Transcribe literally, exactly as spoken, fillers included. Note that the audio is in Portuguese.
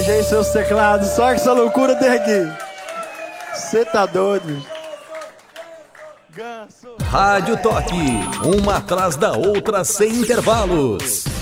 aí seus teclados, só que essa loucura tem aqui. Você tá doido? Rádio Toque, uma atrás da outra sem intervalos.